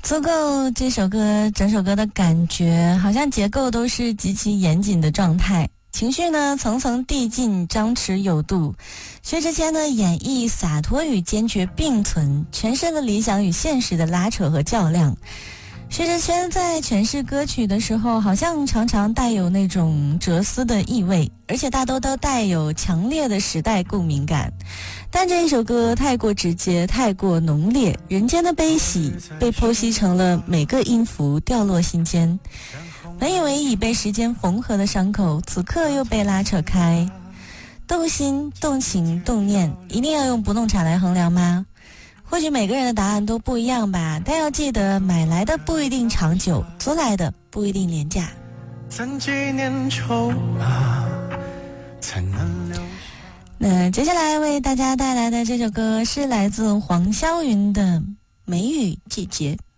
足够这首歌整首歌的感觉，好像结构都是极其严谨的状态，情绪呢层层递进，张弛有度。薛之谦呢演绎洒脱与坚决并存，诠释了理想与现实的拉扯和较量。薛之谦在诠释歌曲的时候，好像常常带有那种哲思的意味，而且大多都带有强烈的时代共鸣感。但这一首歌太过直接，太过浓烈，人间的悲喜被剖析成了每个音符掉落心间。本以为已被时间缝合的伤口，此刻又被拉扯开。动心、动情、动念，一定要用不动产来衡量吗？或许每个人的答案都不一样吧，但要记得，买来的不一定长久，租来的不一定廉价。 怎纪念筹码才能留下。 那接下来为大家带来的这首歌是来自黄霄云的《梅雨季节》。